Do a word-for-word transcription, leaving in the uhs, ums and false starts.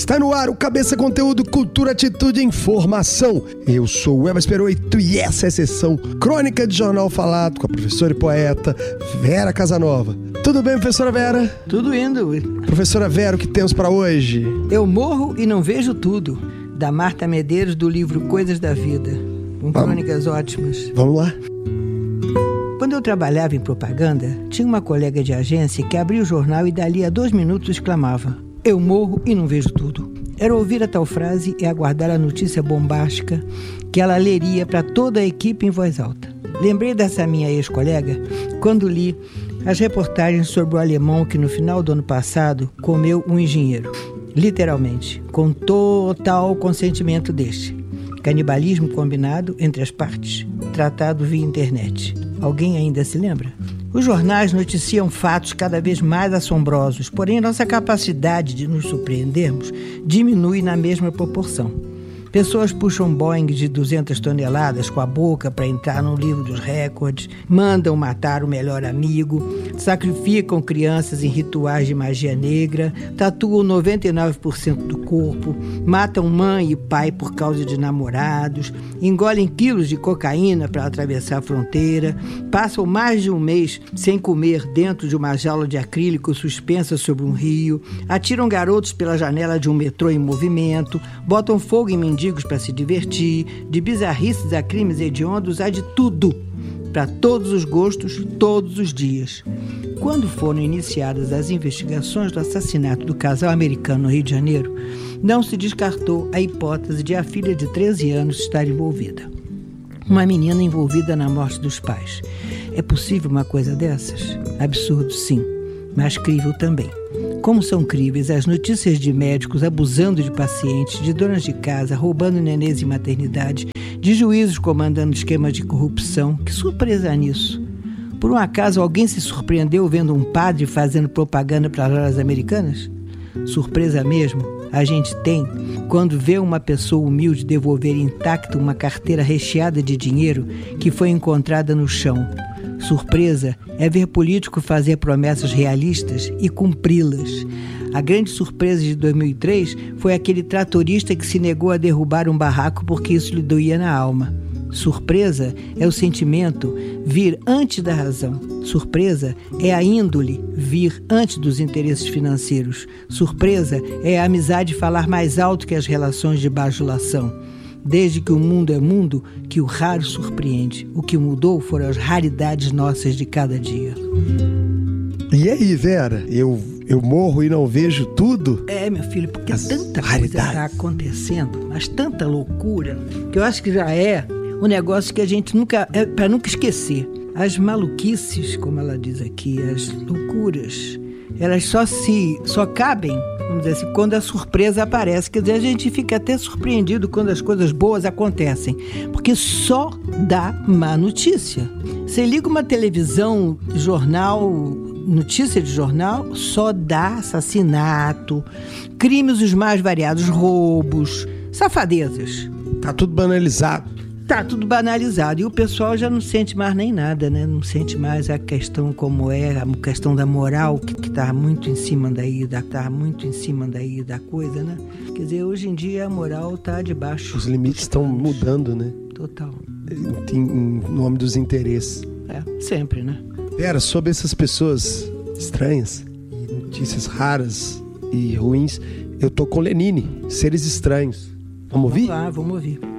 Está no ar o Cabeça Conteúdo, Cultura, Atitude e Informação. Eu sou o Elvis Peroito e essa é a sessão Crônica de Jornal Falado com a professora e poeta Vera Casanova. Tudo bem, professora Vera? Tudo indo. Professora Vera, o que temos para hoje? Eu morro e não vejo tudo, da Marta Medeiros, do livro Coisas da Vida. Com Vamos. crônicas ótimas. Vamos lá. Quando eu trabalhava em propaganda, tinha uma colega de agência que abria o jornal e dali a dois minutos exclamava: eu morro e não vejo tudo. Era ouvir a tal frase e aguardar a notícia bombástica que ela leria para toda a equipe em voz alta. Lembrei dessa minha ex-colega quando li as reportagens sobre o alemão que no final do ano passado comeu um engenheiro. Literalmente, com total consentimento deste. Canibalismo combinado entre as partes, tratado via internet. Alguém ainda se lembra? Os jornais noticiam fatos cada vez mais assombrosos, porém nossa capacidade de nos surpreendermos diminui na mesma proporção. Pessoas puxam Boeing de duzentas toneladas com a boca para entrar no livro dos recordes, mandam matar o melhor amigo, sacrificam crianças em rituais de magia negra, tatuam noventa e nove por cento do corpo, matam mãe e pai por causa de namorados, engolem quilos de cocaína para atravessar a fronteira, passam mais de um mês sem comer dentro de uma jaula de acrílico suspensa sobre um rio, atiram garotos pela janela de um metrô em movimento, botam fogo em mendigos para se divertir, de bizarrices a crimes hediondos, há de tudo, para todos os gostos, todos os dias. Quando foram iniciadas as investigações do assassinato do casal americano no Rio de Janeiro, não se descartou a hipótese de a filha de treze anos estar envolvida. Uma menina envolvida na morte dos pais. É possível uma coisa dessas? Absurdo, sim, mas crível também. Como são críveis as notícias de médicos abusando de pacientes, de donas de casa, roubando nenês em maternidade, de juízes comandando esquemas de corrupção. Que surpresa nisso! Por um acaso alguém se surpreendeu vendo um padre fazendo propaganda para as lojas americanas? Surpresa mesmo a gente tem quando vê uma pessoa humilde devolver intacta uma carteira recheada de dinheiro que foi encontrada no chão. Surpresa é ver político fazer promessas realistas e cumpri-las. A grande surpresa de dois mil e três foi aquele tratorista que se negou a derrubar um barraco porque isso lhe doía na alma. Surpresa é o sentimento vir antes da razão. Surpresa é a índole vir antes dos interesses financeiros. Surpresa é a amizade falar mais alto que as relações de bajulação. Desde que o mundo é mundo, que o raro surpreende. O que mudou foram as raridades nossas de cada dia. E aí, Vera? Eu, eu morro e não vejo tudo? É, meu filho, porque As tanta raridades. coisa está acontecendo, mas tanta loucura, que eu acho que já é um negócio que a gente nunca... É para nunca esquecer. As maluquices, como ela diz aqui, as loucuras, elas só se... só cabem, vamos dizer assim, quando a surpresa aparece. Quer dizer, a gente fica até surpreendido quando as coisas boas acontecem, porque só dá má notícia. Você liga uma televisão, jornal, notícia de jornal, só dá assassinato, crimes os mais variados, roubos, safadezas. Tá tudo banalizado. Tá tudo banalizado e o pessoal já não sente mais nem nada, né? Não sente mais a questão como é, a questão da moral que, que tá muito em cima daí, da, tá muito em cima daí da coisa, né? Quer dizer, hoje em dia a moral tá debaixo. Os limites estão mudando, né? Total. Em, em nome dos interesses. É, sempre, né? Vera, sobre essas pessoas estranhas, notícias raras e ruins, eu tô com Lenine, Seres Estranhos. Vamos ouvir? Vamos lá, vamos ouvir.